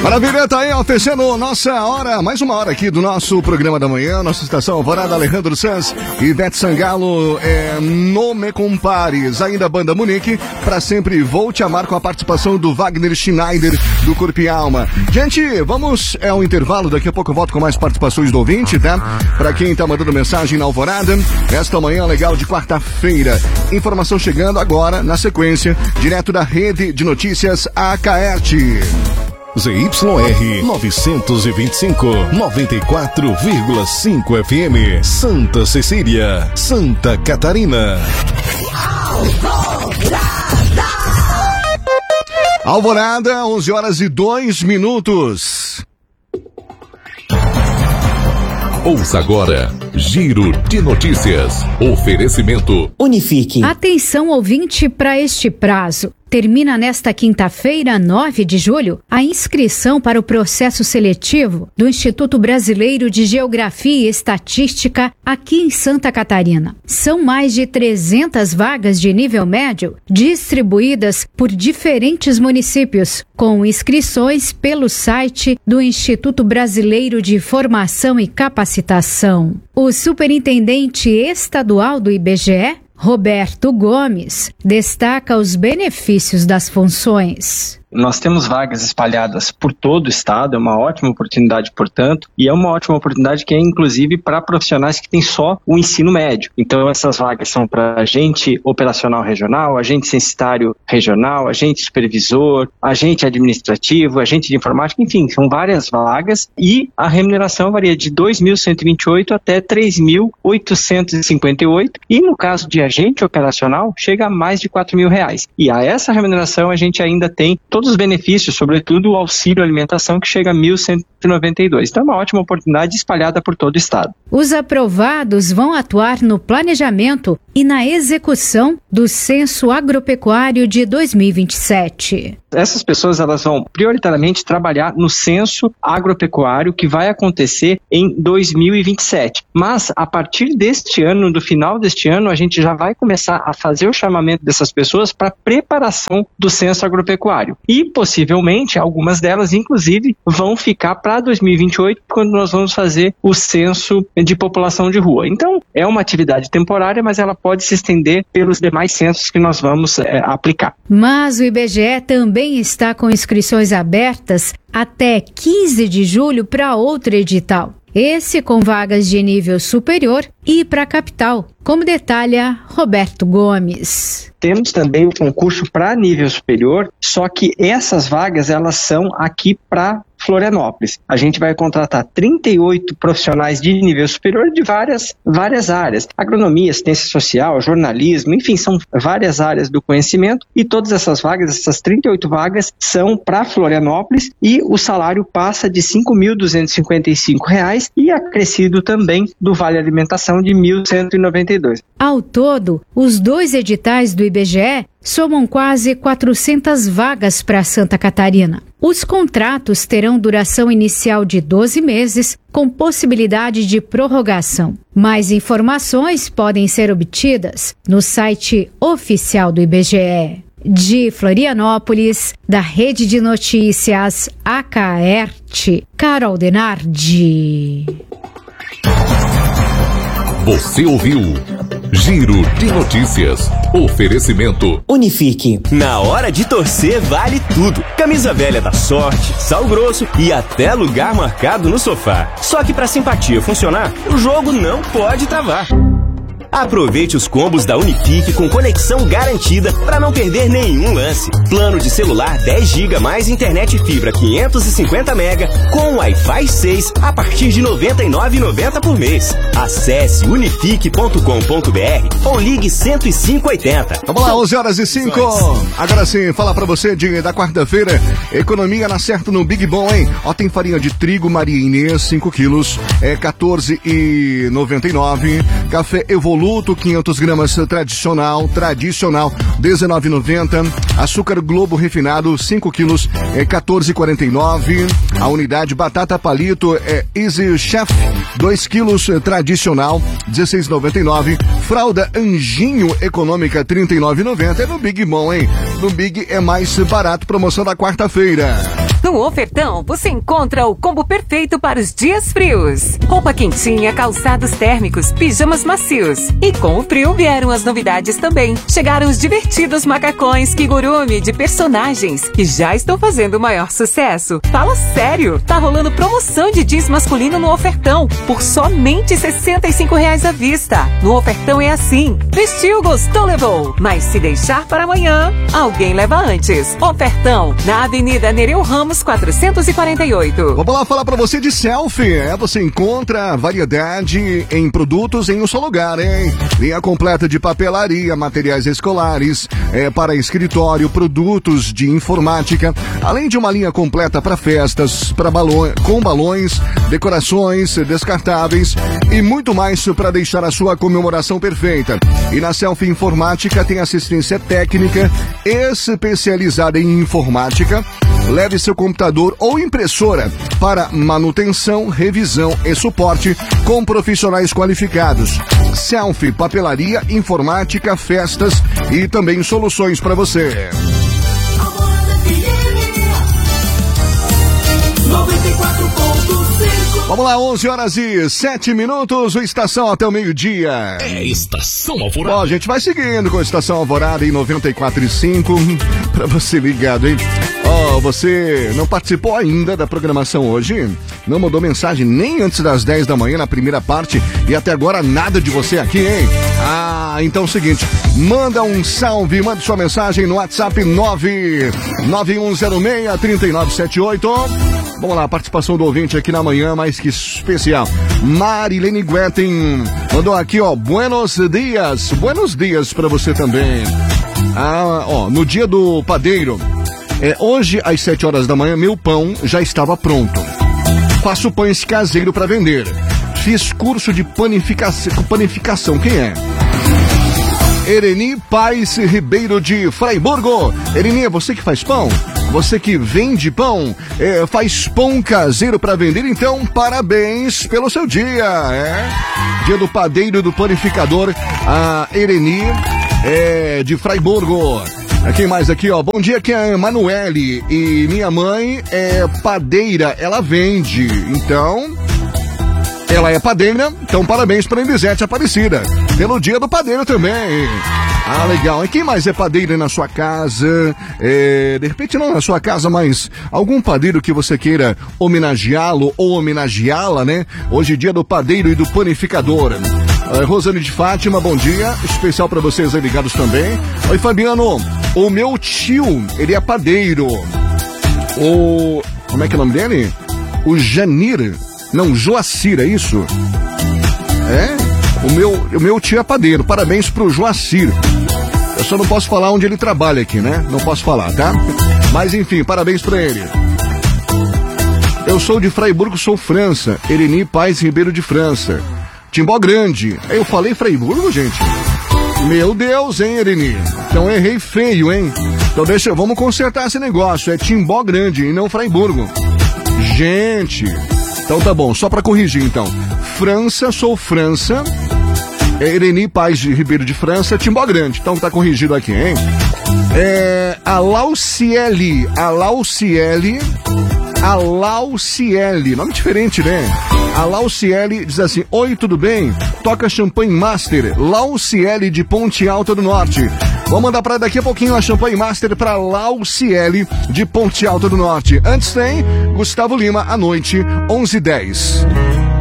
Maravilha, tá aí, ó, fechando nossa hora, mais uma hora aqui do nosso programa da manhã, nossa estação Alvorada, Alejandro Sanz e Ivete Sangalo, Não Me Compares, ainda a banda Munique, pra sempre vou te amar, com a participação do Wagner Schneider, do Corpo e Alma. Gente, vamos ao intervalo, daqui a pouco eu volto com mais participações do ouvinte, tá? Pra quem tá mandando mensagem na Alvorada, esta manhã legal de quarta-feira, informação chegando agora, na sequência, direto da Rede de Notícias Acaerte. ZYR 925, 94,5 FM, Santa Cecília, Santa Catarina. Alvorada, 11 horas e 2 minutos. Ouça agora, Giro de Notícias. Oferecimento Unifique. Atenção, ouvinte, para este prazo. Termina nesta quinta-feira, 9 de julho, a inscrição para o processo seletivo do Instituto Brasileiro de Geografia e Estatística aqui em Santa Catarina. São mais de 300 vagas de nível médio distribuídas por diferentes municípios, com inscrições pelo site do Instituto Brasileiro de Formação e Capacitação. O superintendente estadual do IBGE, Roberto Gomes, destaca os benefícios das funções. Nós temos vagas espalhadas por todo o estado, é uma ótima oportunidade, portanto, e é uma ótima oportunidade que é inclusive para profissionais que têm só o ensino médio. Então essas vagas são para agente operacional regional, agente censitário regional, agente supervisor, agente administrativo, agente de informática, enfim, são várias vagas e a remuneração varia de R$ 2.128 até R$ 3.858 e no caso de agente operacional chega a mais de R$ 4.000. E a essa remuneração a gente ainda tem todos os benefícios, sobretudo o auxílio alimentação, que chega a R$ 1.192. Então é uma ótima oportunidade espalhada por todo o estado. Os aprovados vão atuar no planejamento e na execução do Censo Agropecuário de 2027. Essas pessoas elas vão prioritariamente trabalhar no Censo Agropecuário que vai acontecer em 2027. Mas a partir deste ano, do final deste ano, a gente já vai começar a fazer o chamamento dessas pessoas para preparação do Censo Agropecuário. E possivelmente algumas delas, inclusive, vão ficar para 2028, quando nós vamos fazer o censo de população de rua. Então, é uma atividade temporária, mas ela pode se estender pelos demais censos que nós vamos aplicar. Mas o IBGE também está com inscrições abertas até 15 de julho para outro edital. Esse com vagas de nível superior e para a capital, como detalha Roberto Gomes. Temos também o concurso para nível superior, só que essas vagas elas são aqui para Florianópolis. A gente vai contratar 38 profissionais de nível superior de várias áreas. Agronomia, assistência social, jornalismo, enfim, são várias áreas do conhecimento e todas essas vagas, essas 38 vagas, são para Florianópolis e o salário passa de R$ 5.255 e acrescido também do Vale Alimentação de R$ 1.192. Ao todo, os dois editais do IBGE somam quase 400 vagas para Santa Catarina. Os contratos terão duração inicial de 12 meses, com possibilidade de prorrogação. Mais informações podem ser obtidas no site oficial do IBGE. De Florianópolis, da Rede de Notícias Acaerte, Carol Denardi. Você ouviu Giro de Notícias. Oferecimento Unifique. Na hora de torcer vale tudo. Camisa velha da Sorte, sal grosso e até lugar marcado no sofá. Só que pra simpatia funcionar, o jogo não pode travar. Aproveite os combos da Unifique com conexão garantida para não perder nenhum lance. Plano de celular 10 GB mais internet fibra 550 MB com Wi-Fi 6 a partir de R$ 99,90 por mês. Acesse unifique.com.br ou ligue 10580. Vamos lá, 11 horas e 5. Agora sim, falar pra você da quarta-feira. Economia na certa no Big Bom, hein? Ó, tem farinha de trigo Maria Inês, 5 quilos, é R$14,99. Café Evoluto, 500 gramas tradicional, R$19,90. Açúcar Globo refinado, 5 quilos, é R$14,49. A unidade batata palito é Easy Chef, 2 quilos, tradicional, R$16,99. Fralda Anjinho econômica, R$39,90. É no Big Bom, hein? No Big é mais barato, promoção da quarta-feira. Não No Ofertão, você encontra o combo perfeito para os dias frios. Roupa quentinha, calçados térmicos, pijamas macios. E com o frio vieram as novidades também. Chegaram os divertidos macacões Kigurumi de personagens, que já estão fazendo o maior sucesso. Fala sério, tá rolando promoção de jeans masculino no Ofertão, por somente R$ 65,00 à vista. No Ofertão é assim, vestiu, gostou, levou. Mas se deixar para amanhã, alguém leva antes. Ofertão, na Avenida Nereu Ramos 448. Vamos lá falar pra você de selfie. Você encontra variedade em produtos em um só lugar, hein? Linha completa de papelaria, materiais escolares, para escritório, produtos de informática, além de uma linha completa para festas, com balões, decorações descartáveis e muito mais para deixar a sua comemoração perfeita. E na Selfie Informática tem assistência técnica especializada em informática. Leve seu computador ou impressora para manutenção, revisão e suporte com profissionais qualificados. Selfie, papelaria, informática, festas e também soluções para você. 94.5. Vamos lá, 11h07, o Estação até o meio-dia. É Estação Alvorada. Bom, a gente vai seguindo com a Estação Alvorada em 94.5, pra você ligado, hein? Você não participou ainda da programação hoje? Não mandou mensagem nem antes das 10 da manhã na primeira parte e até agora nada de você aqui, hein? Então é o seguinte, manda um salve, manda sua mensagem no WhatsApp 99106-3978. Vamos lá, participação do ouvinte aqui na manhã, mais que especial. Marilene Guetin mandou aqui, buenos dias pra você também. No dia do padeiro, hoje às 7 horas da manhã, meu pão já estava pronto. Faço pães caseiro para vender. Fiz curso de panificação. Quem é? Ereni Paz Ribeiro de Fraiburgo. Ereni, é você que faz pão? Você que vende pão? Faz pão caseiro para vender? Então, parabéns pelo seu dia. Dia do padeiro e do panificador. A Ereni de Fraiburgo. Quem mais aqui, Bom dia, aqui é a Emanuele e minha mãe é padeira, ela vende, então, ela é padeira, então parabéns para a Elisete Aparecida, pelo dia do padeiro também. Legal. E quem mais é padeiro na sua casa? De repente não na sua casa, mas algum padeiro que você queira homenageá-lo ou homenageá-la, né? Hoje é dia do padeiro e do panificador. Rosane de Fátima, bom dia. Especial para vocês aí ligados também. Oi, Fabiano. O meu tio, ele é padeiro. Como é que é o nome dele? O Janir. Não, Joacir, é isso? O meu tio é padeiro. Parabéns pro Joacir. Eu só não posso falar onde ele trabalha aqui, né? Não posso falar, tá? Mas enfim, parabéns pra ele. Eu sou de Fraiburgo, sou França. Ereni Paz Ribeiro de França. Timbó Grande. Eu falei Fraiburgo, gente? Meu Deus, hein, Ereni? Então errei feio, hein? Então vamos consertar esse negócio. É Timbó Grande e não Fraiburgo. Gente. Então tá bom, só pra corrigir então. França, sou França. Ereni Paz de Ribeiro de França, Timbó Grande. Então tá corrigido aqui, hein? A Lauciele, nome diferente, né? A Lauciele diz assim, oi, tudo bem? Toca Champanhe Master, Lauciele de Ponte Alta do Norte. Vamos mandar para daqui a pouquinho a Champanhe Master para Lauciele de Ponte Alta do Norte. Antes tem Gustavo Lima, à noite, 11h10.